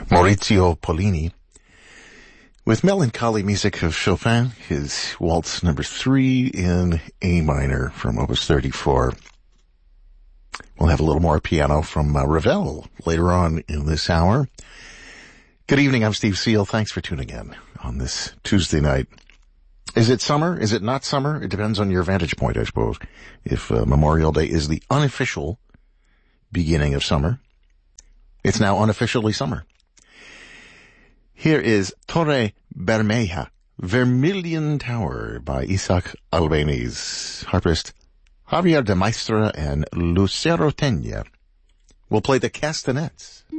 Maurizio Pollini, with melancholy music of Chopin, his Waltz number 3 in A minor from Opus 34. We'll have a little more piano from Ravel later on in this hour. Good evening, I'm Steve Seal. Thanks for tuning in on this Tuesday night. Is it summer? Is it not summer? It depends on your vantage point, I suppose. If Memorial Day is the unofficial beginning of summer, it's now unofficially summer. Here is Torre Bermeja, Vermilion Tower by Isaac Albéniz. Harpist Javier de Maistre and Lucero Tena will play the castanets.